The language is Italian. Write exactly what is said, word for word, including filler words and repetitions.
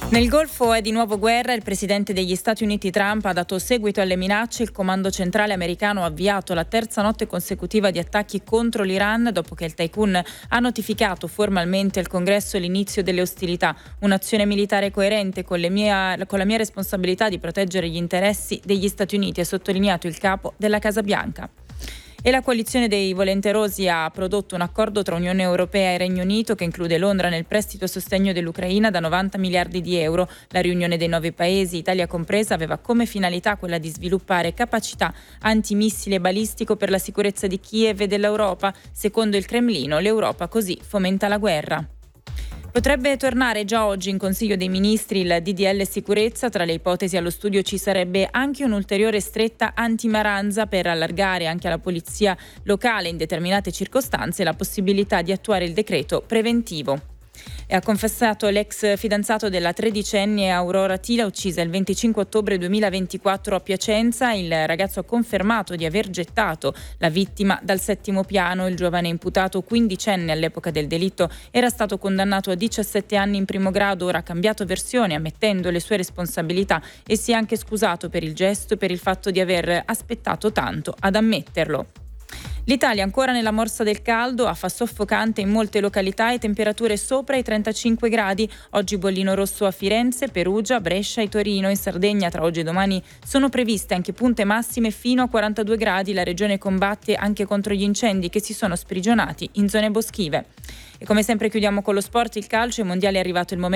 Nel Golfo è di nuovo guerra. Il presidente degli Stati Uniti Trump ha dato seguito alle minacce. Il comando centrale americano ha avviato la terza notte consecutiva di attacchi contro l'Iran dopo che il tycoon ha notificato formalmente al Congresso l'inizio delle ostilità. Un'azione militare coerente con, le mia, con la mia responsabilità di proteggere gli interessi degli Stati Uniti, ha sottolineato il capo della Casa Bianca. E la coalizione dei volenterosi ha prodotto un accordo tra Unione Europea e Regno Unito che include Londra nel prestito a sostegno dell'Ucraina da novanta miliardi di euro. La riunione dei nove paesi, Italia compresa, aveva come finalità quella di sviluppare capacità antimissile balistico per la sicurezza di Kiev e dell'Europa. Secondo il Cremlino, l'Europa così fomenta la guerra. Potrebbe tornare già oggi in Consiglio dei Ministri il D D L sicurezza. Tra le ipotesi allo studio ci sarebbe anche un'ulteriore stretta anti-maranza per allargare anche alla polizia locale in determinate circostanze la possibilità di attuare il decreto preventivo. E ha confessato l'ex fidanzato della tredicenne Aurora Tila, uccisa il venticinque ottobre duemilaventiquattro a Piacenza. Il ragazzo ha confermato di aver gettato la vittima dal settimo piano. Il giovane imputato, quindicenne all'epoca del delitto, era stato condannato a diciassette anni in primo grado. Ora ha cambiato versione, ammettendo le sue responsabilità, e si è anche scusato per il gesto e per il fatto di aver aspettato tanto ad ammetterlo. L'Italia ancora nella morsa del caldo, afa soffocante in molte località e temperature sopra i trentacinque gradi. Oggi bollino rosso a Firenze, Perugia, Brescia e Torino. In Sardegna tra oggi e domani sono previste anche punte massime fino a quarantadue gradi. La regione combatte anche contro gli incendi che si sono sprigionati in zone boschive. E come sempre chiudiamo con lo sport, il calcio. Ai mondiali è arrivato il momento